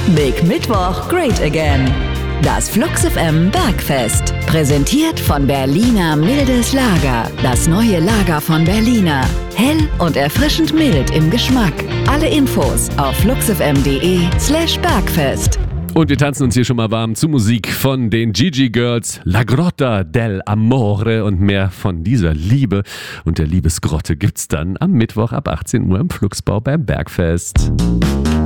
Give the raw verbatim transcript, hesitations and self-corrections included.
Big Mittwoch Great Again. Das Flux F M Bergfest. Präsentiert von Berliner Mildes Lager. Das neue Lager von Berliner. Hell und erfrischend mild im Geschmack. Alle Infos auf fluxfm.de slash Bergfest. Und wir tanzen uns hier schon mal warm zu Musik von den Gigi Girls, La Grotta del Amore, und mehr von dieser Liebe und der Liebesgrotte gibt's dann am Mittwoch ab achtzehn Uhr im Fluxbau beim Bergfest.